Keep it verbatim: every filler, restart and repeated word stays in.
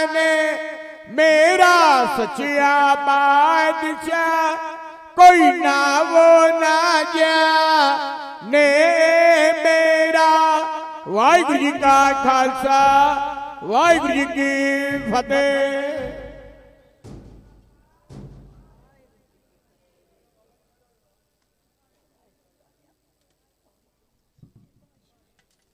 ने मेरा सचिया बादशाह कोई ना वो ना जा ने मेरा। वाहिगुरू जी का खालसा वाहिगुरू जी की फतेह।